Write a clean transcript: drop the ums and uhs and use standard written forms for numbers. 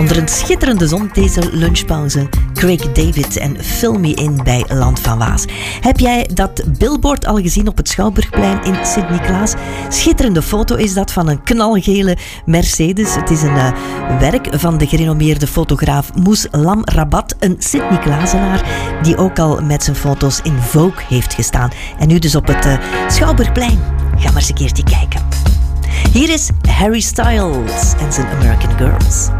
Onder een schitterende zon deze lunchpauze. Craig David en Fill Me In bij Land van Waas. Heb jij dat billboard al gezien op het Schouwburgplein in Sint-Niklaas? Schitterende foto is dat van een knalgele Mercedes. Het is een werk van de gerenommeerde fotograaf Moes Lam Rabat, een Sint-Niklaasenaar die ook al met zijn foto's in Vogue heeft gestaan. En nu dus op het Schouwburgplein. Ga maar eens een keertje kijken. Hier is Harry Styles en zijn American Girls.